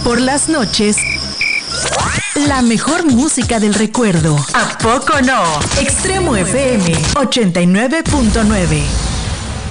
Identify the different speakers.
Speaker 1: Por las noches, la mejor música del recuerdo. ¿A poco no? Extremo FM 89.9.